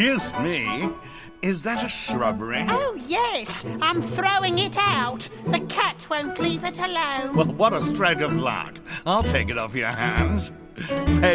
Excuse me. Is that a shrubbery? Oh, yes. I'm throwing it out. The cat won't leave it alone. Well, what a stroke of luck. I'll take it off your hands.